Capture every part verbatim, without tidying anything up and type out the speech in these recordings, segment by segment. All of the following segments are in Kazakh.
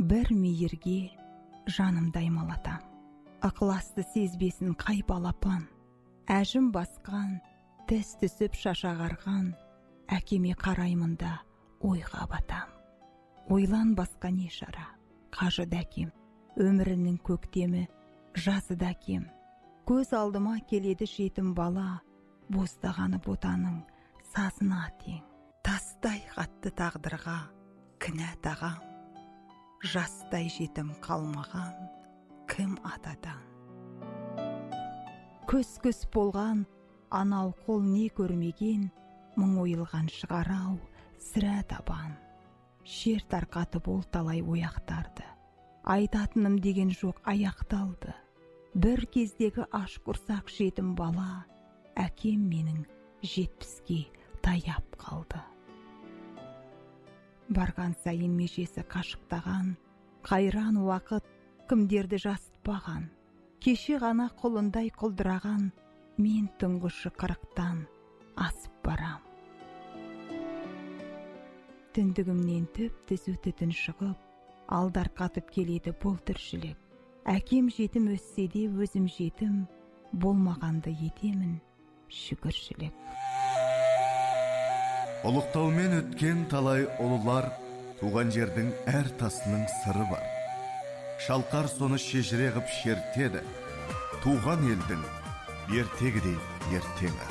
бір мейірге жанымды аймалатам. Ықыласты сезбесін қай балапан, әжім басқан, тіс түсіп шашағарған, әкеме қараймын да ойға батам. Ойлан басқа не шара, қажыды әкем, өмірінің көктемі жазыды әкем. Көз алдыма келеді жетім бала, боздағаны ботаның сазына тең. Тастай қатты тағдырға кінә тағам, жастай жетім қалмаған кім атадан. Көз-көз болған анау қол не көрмеген, мың ойылған шығарау сірә табан. Шер тарқатып ол талай ояқтарды, айтатыным деген жоқ аяқталды. Бір кездегі аш құрсақ жетім бала, әкем менің жетпіске таяп қалды. Барған сайын межесі қашықтаған, қайран уақыт кімдерді жасытпаған. Кеше ғана құлындай құлдыраған, мен тұңғышы қырықтан асып барам. Түндігімнен төп-түз өтетін шығып, алдар қатып келеді бұл тіршілік. Әкем жетім өссе де өзім жетім, болмағанды етемін шүкіршілік. Ұлықтаумен өткен талай ұлылар, туған жердің әр тасының сыры бар. Шалқар соны шежіре ғып шертеді, туған елдің ертегідей ертеңі.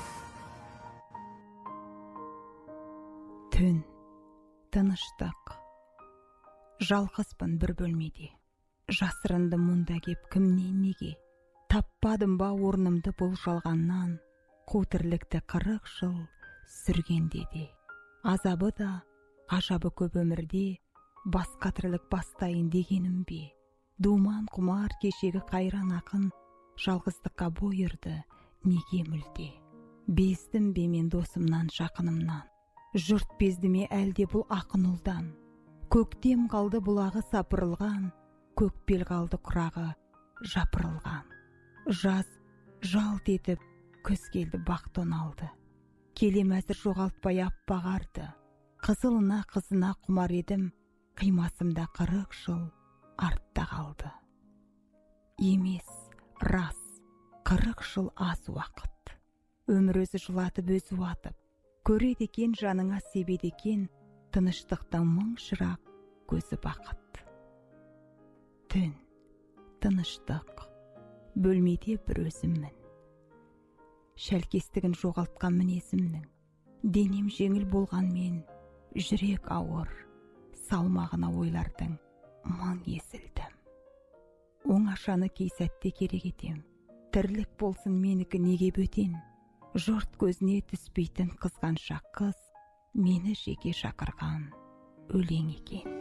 Түн, тыныштық. Жалғызбын бір бөлмеде, жасырынды мұнда кеп кімнен неге. Таппадым ба орнымды бұл жалғаннан, қу тірлікті қырық жыл сүргенде де. Азабы да, ғажабы көп өмірде, басқа тірлік бастайын дегенім бе. Думан құмар кешегі қайран ақын, жалғыздыққа бой ұрды неге мүлде. Бездім бе мен досымнан, жақынымнан, жұрт безді ме әлде бұл ақын ұлдан. Көктем қалды бұлағы сапырылған, көкбел қалды құрағы жапырылған. Жаз жалт етіп күз келді бақ тоналды, келем әзір жоғалтпай аппағарды. Қызылына қызына құмар едім, қимасымда қырық жыл артта қалды. Емес, рас, қырық жыл аз уақыт. Өмір өзі жылатып өзі уатып, көреді екен жаныңа себеді екен, тыныштықтың мың шырақ көзі бақыт. Түн, тыныштық, бөлмеде бір өзіммін. Шәлкестігін жоғалтқан мінезімнің, денем жеңіл болған мен, жүрек ауыр, салмағына ойлардың мың езілдім. Оңашаны кей сәтте керек етем, тірлік болсын менікі неге бөтен. Жұрт көзіне түспейтін қызғаншақ қыз, мені жеке шақырған өлең екен.